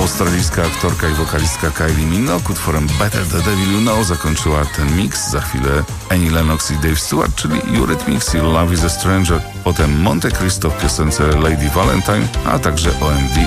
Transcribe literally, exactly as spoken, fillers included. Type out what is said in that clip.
Australijska aktorka i wokalistka Kylie Minogue utworem Better the Devil You Know zakończyła ten mix. Za chwilę Annie Lennox i Dave Stewart, czyli Eurythmics i Love is a Stranger. Potem Monte Cristo w piosence Lady Valentine, a także O M D